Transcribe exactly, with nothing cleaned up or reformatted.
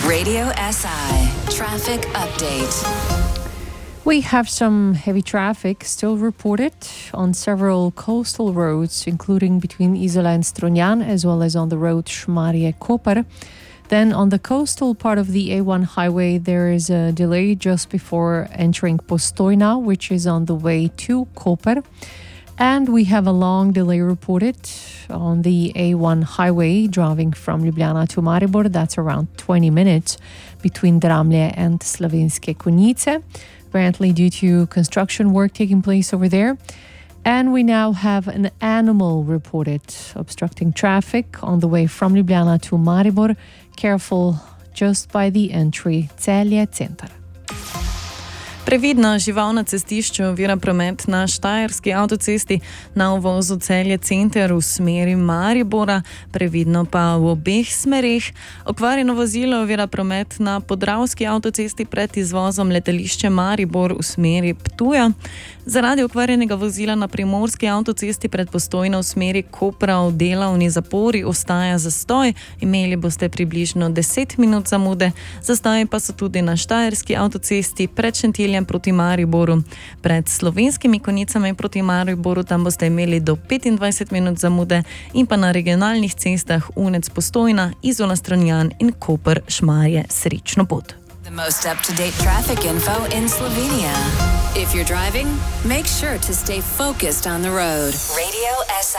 Radio S I Traffic Update. We have some heavy traffic still reported on several coastal roads, including between Isola and Strunjan, as well as on the road Šmarje-Koper. Then on the coastal part of the A one highway, there is a delay just before entering Postojna, which is on the way to Koper. And we have a long delay reported on the A one highway driving from Ljubljana to Maribor. That's around twenty minutes between Dramlje and Slovenske Konjice, apparently due to construction work taking place over there. And we now have an animal reported obstructing traffic on the way from Ljubljana to Maribor. Careful just by the entry Celje Center. Previdna žival na cestišču ovira promet na Štajerski avtocesti na uvozu Celje Center v smeri Maribora, previdno pa v obeh smereh. Okvarjeno vozilo ovira promet na Podravski avtocesti pred izvozom letališče Maribor v smeri Ptuja. Zaradi okvarjenega vozila na Primorski avtocesti pred Postojno v smeri Kopra v delovni zapori ostaja zastoj. Imeli boste približno deset minut zamude. Zastoji pa so tudi na Štajerski avtocesti pred Šentiljem proti Mariboru. Pred Slovenskimi Konjicami proti Mariboru tam boste imeli do petindvajset minut zamude in pa na regionalnih cestah Unec Postojna, Izola Strunjan in Koper Šmarje. Srečno pot. The most up-to-date traffic info in Slovenia. If you're driving, make sure to stay focused on the road. Radio S